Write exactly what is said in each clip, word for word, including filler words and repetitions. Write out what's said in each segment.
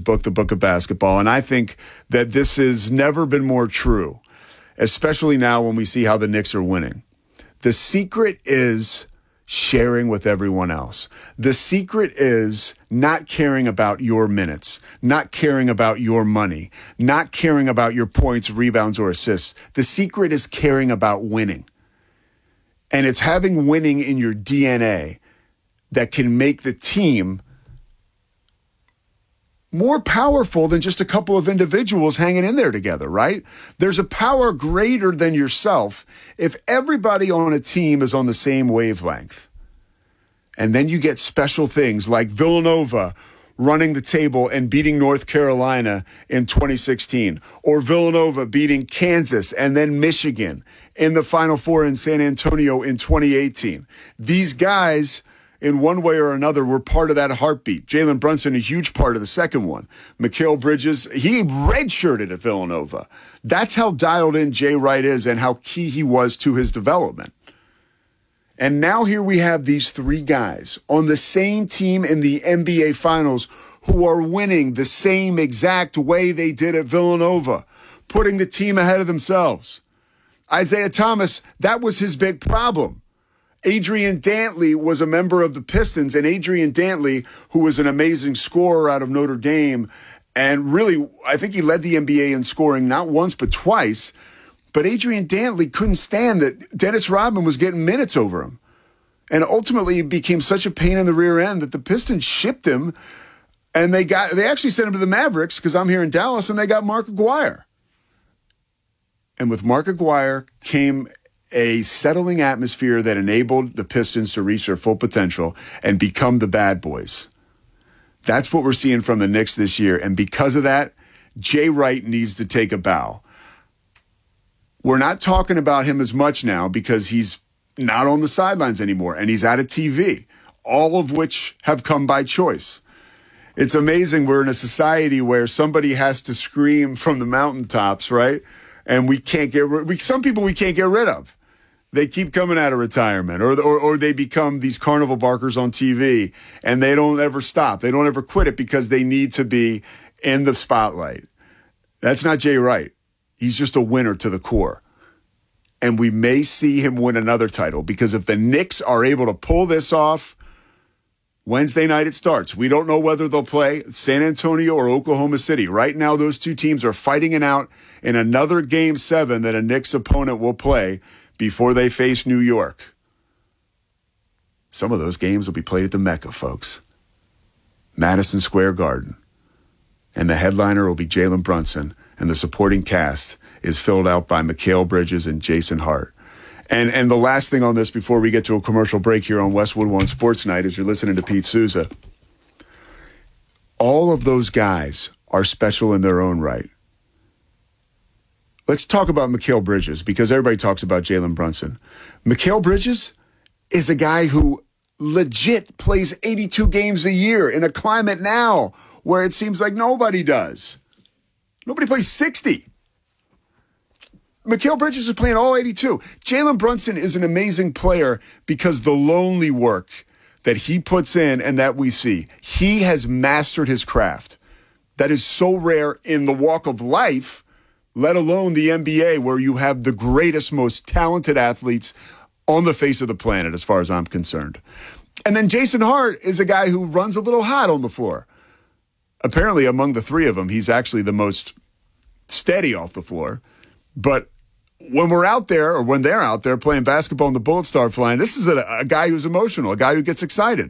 book, The Book of Basketball. And I think that this has never been more true, especially now when we see how the Knicks are winning. The secret is sharing with everyone else. The secret is not caring about your minutes, not caring about your money, not caring about your points, rebounds, or assists. The secret is caring about winning. And it's having winning in your D N A that can make the team more powerful than just a couple of individuals hanging in there together, right? There's a power greater than yourself if everybody on a team is on the same wavelength. And then you get special things like Villanova running the table and beating North Carolina in twenty sixteen, or Villanova beating Kansas and then Michigan in the Final Four in San Antonio in twenty eighteen. These guys, in one way or another, were part of that heartbeat. Jalen Brunson, a huge part of the second one. Mikal Bridges, he redshirted at Villanova. That's how dialed in Jay Wright is and how key he was to his development. And now here we have these three guys on the same team in the N B A Finals who are winning the same exact way they did at Villanova, putting the team ahead of themselves. Isaiah Thomas, that was his big problem. Adrian Dantley was a member of the Pistons, and Adrian Dantley, who was an amazing scorer out of Notre Dame, and really, I think he led the N B A in scoring not once but twice. But Adrian Dantley couldn't stand that Dennis Rodman was getting minutes over him. And ultimately, it became such a pain in the rear end that the Pistons shipped him, and they got they actually sent him to the Mavericks, because I'm here in Dallas, and they got Mark Aguirre. And with Mark Aguirre came a settling atmosphere that enabled the Pistons to reach their full potential and become the bad boys. That's what we're seeing from the Knicks this year. And because of that, Jay Wright needs to take a bow. We're not talking about him as much now because he's not on the sidelines anymore and he's out of T V, all of which have come by choice. It's amazing. We're in a society where somebody has to scream from the mountaintops, right? And we can't get rid we some people we can't get rid of. They keep coming out of retirement, or, or or they become these carnival barkers on T V, and they don't ever stop. They don't ever quit it because they need to be in the spotlight. That's not Jay Wright. He's just a winner to the core. And we may see him win another title, because if the Knicks are able to pull this off, Wednesday night it starts. We don't know whether they'll play San Antonio or Oklahoma City. Right now, those two teams are fighting it out in another game seven that a Knicks opponent will play before they face New York. Some of those games will be played at the Mecca, folks. Madison Square Garden. And the headliner will be Jalen Brunson, and the supporting cast is filled out by Mikal Bridges and Jason Hart. And and the last thing on this before we get to a commercial break here on Westwood One Sports Night is you're listening to Pete Souza. All of those guys are special in their own right. Let's talk about Mikal Bridges, because everybody talks about Jalen Brunson. Mikal Bridges is a guy who legit plays eighty-two games a year in a climate now where it seems like nobody does. Nobody plays sixty. Mikal Bridges is playing all eighty-two. Jalen Brunson is an amazing player because the lonely work that he puts in and that we see, he has mastered his craft. That is so rare in the walk of life, let alone the N B A, where you have the greatest, most talented athletes on the face of the planet, as far as I'm concerned. And then Jason Hart is a guy who runs a little hot on the floor. Apparently, among the three of them, he's actually the most steady off the floor. But when we're out there, or when they're out there playing basketball and the bullets start flying, this is a, a guy who's emotional, a guy who gets excited.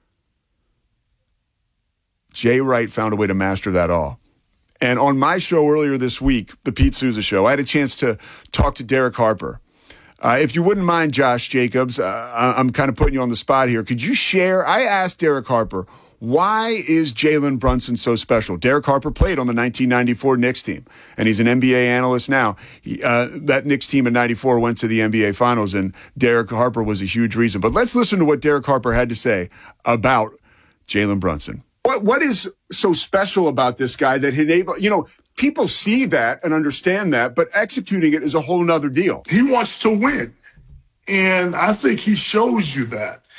Jay Wright found a way to master that all. And on my show earlier this week, the Pete Souza Show, I had a chance to talk to Derek Harper. Uh, if you wouldn't mind, Josh Jacobs, uh, I'm kind of putting you on the spot here. Could you share? I asked Derek Harper, why is Jalen Brunson so special? Derek Harper played on the nineteen ninety-four Knicks team, and he's an N B A analyst now. He, uh, that Knicks team in ninety-four went to the N B A Finals, and Derek Harper was a huge reason. But let's listen to what Derek Harper had to say about Jalen Brunson. What What is so special about this guy that enable, you know, people see that and understand that, but executing it is a whole nother deal. He wants to win, and I think he shows you that.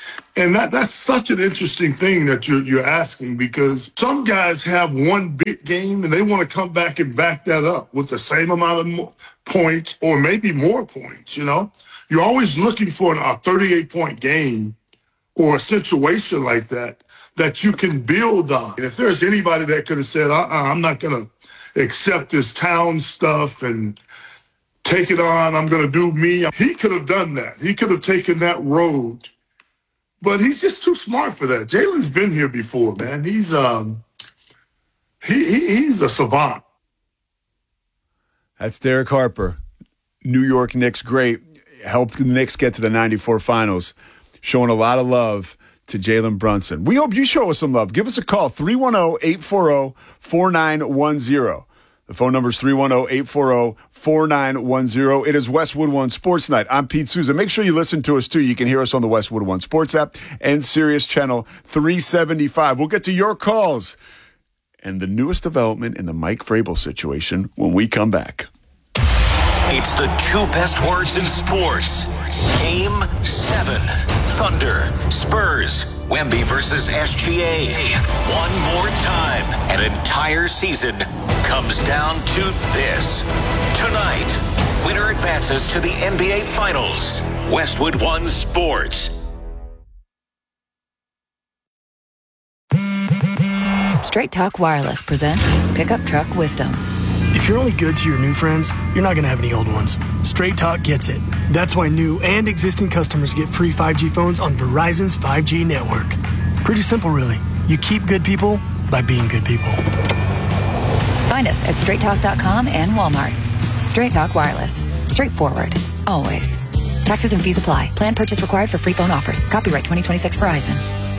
And that, that's such an interesting thing that you're, you're asking, because some guys have one big game and they want to come back and back that up with the same amount of mo- points or maybe more points, you know? You're always looking for a thirty-eight point game or a situation like that that you can build on. And if there's anybody that could have said, uh-uh, I'm not going to accept this town stuff and take it on, I'm going to do me, he could have done that. He could have taken that road. But he's just too smart for that. Jalen's been here before, man. He's um, he, he he's a savant. That's Derek Harper, New York Knicks great. Helped the Knicks get to the ninety-four finals, showing a lot of love to Jalen Brunson. We hope you show us some love. Give us a call, three one zero, eight four zero, four nine one zero. The phone number is three one zero, eight four zero, four nine one zero. It is Westwood One Sports Night. I'm Pete Souza. Make sure you listen to us, too. You can hear us on the Westwood One Sports app and Sirius Channel three seventy-five. We'll get to your calls and the newest development in the Mike Vrabel situation when we come back. It's the two best words in sports. Game seven. Thunder, Spurs, Wemby versus S G A. One more time. An entire season comes down to this. Tonight, winner advances to the N B A Finals. Westwood One Sports. Straight Talk Wireless presents Pickup Truck Wisdom. If you're only good to your new friends, you're not going to have any old ones. Straight Talk gets it. That's why new and existing customers get free five G phones on Verizon's five G network. Pretty simple, really. You keep good people by being good people. Find us at straight talk dot com and Walmart. Straight Talk Wireless. Straightforward. Always. Taxes and fees apply. Plan purchase required for free phone offers. Copyright twenty twenty-six Verizon.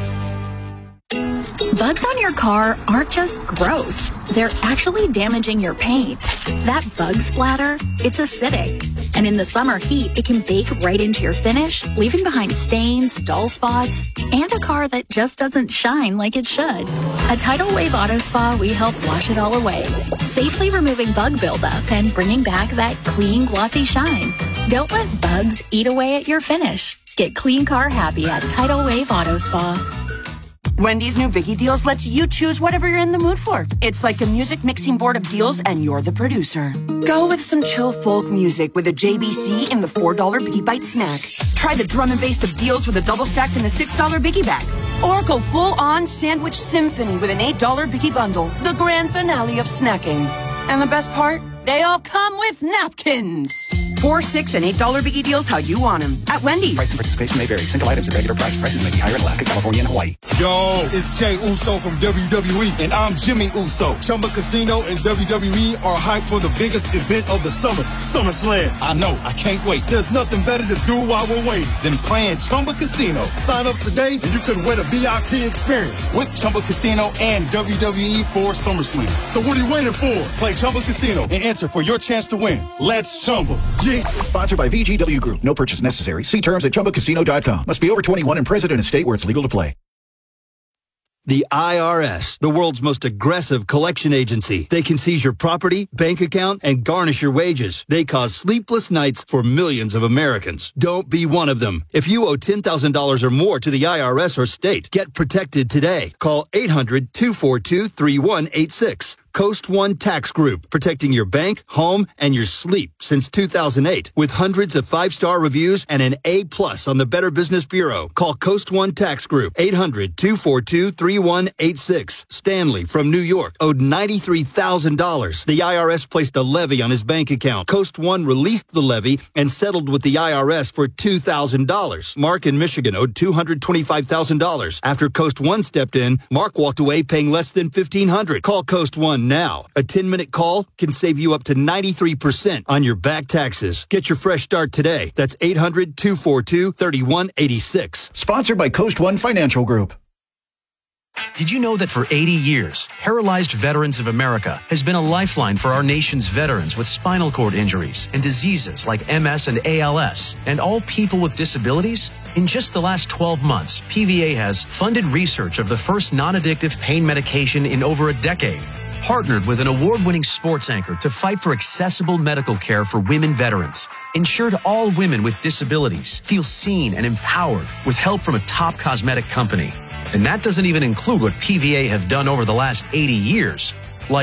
Bugs on your car aren't just gross. They're actually damaging your paint. That bug splatter, it's acidic. And in the summer heat, it can bake right into your finish, leaving behind stains, dull spots, and a car that just doesn't shine like it should. At Tidal Wave Auto Spa, we help wash it all away, safely removing bug buildup and bringing back that clean, glossy shine. Don't let bugs eat away at your finish. Get clean car happy at Tidal Wave Auto Spa. Wendy's new Biggie Deals lets you choose whatever you're in the mood for. It's like a music mixing board of deals, and you're the producer. Go with some chill folk music with a J B C in the four dollar Biggie Bite snack. Try the drum and bass of deals with a double stack in the six dollar Biggie Bag. Or go full-on sandwich symphony with an eight dollar Biggie Bundle, the grand finale of snacking. And the best part? They all come with napkins. Four, six, and eight dollar Biggie Deals how you want them at Wendy's. Price and participation may vary. Single items at regular price. Prices may be higher in Alaska, California, and Hawaii. Yo, it's Jay Uso from W W E, and I'm Jimmy Uso. Chumba Casino and W W E are hyped for the biggest event of the summer, SummerSlam. I know, I can't wait. There's nothing better to do while we're waiting than playing Chumba Casino. Sign up today, and you could win a V I P experience with Chumba Casino and W W E for SummerSlam. So what are you waiting for? Play Chumba Casino and answer for your chance to win. Let's Chumba. Yeah. Sponsored by V G W Group. No purchase necessary. See terms at chumba casino dot com. Must be over twenty-one and present in a state where it's legal to play. The I R S, the world's most aggressive collection agency. They can seize your property, bank account, and garnish your wages. They cause sleepless nights for millions of Americans. Don't be one of them. If you owe ten thousand dollars or more to the I R S or state, get protected today. Call eight hundred, two four two, three one eight six. Coast One Tax Group, protecting your bank, home, and your sleep since two thousand eight. With hundreds of five-star reviews and an A plus on the Better Business Bureau. Call Coast One Tax Group, eight hundred, two four two, three one eight six. Stanley from New York owed ninety-three thousand dollars. The I R S placed a levy on his bank account. Coast One released the levy and settled with the I R S for two thousand dollars. Mark in Michigan owed two hundred twenty-five thousand dollars. After Coast One stepped in, Mark walked away paying less than fifteen hundred dollars. Call Coast One now. A ten-minute call can save you up to ninety-three percent on your back taxes. Get your fresh start today. That's eight hundred, two four two, three one eight six. Sponsored by Coast One Financial Group. Did you know that for eighty years, Paralyzed Veterans of America has been a lifeline for our nation's veterans with spinal cord injuries and diseases like M S and A L S, and all people with disabilities? In just the last twelve months, P V A has funded research of the first non-addictive pain medication in over a decade, partnered with an award-winning sports anchor to fight for accessible medical care for women veterans, ensured all women with disabilities feel seen and empowered with help from a top cosmetic company. And that doesn't even include what P V A have done over the last eighty years.